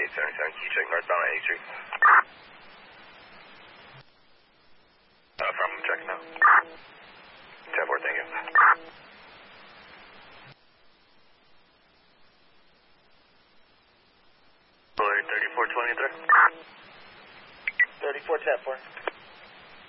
877, key check northbound 83. From check now. 10-4, thank you. Alert 3423. 34 10-4.